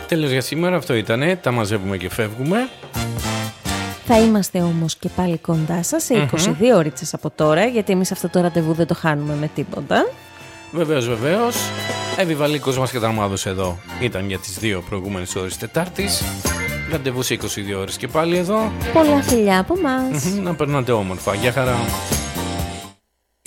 Τέλος για σήμερα, αυτό ήτανε. Τα μαζεύουμε και φεύγουμε. Θα είμαστε όμως και πάλι κοντά σας σε 22 ώρες από τώρα, γιατί εμείς αυτό το ραντεβού δεν το χάνουμε με τίποτα. Βεβαίως. Επιβαλίκος μας και ταρμάδος εδώ ήταν για τις 2 προηγούμενες ώρες Τετάρτης. Ραντεβού σε 22 ώρες και πάλι εδώ. Πολλά φιλιά από μας. Να περνάτε όμορφα. Γεια χαρά.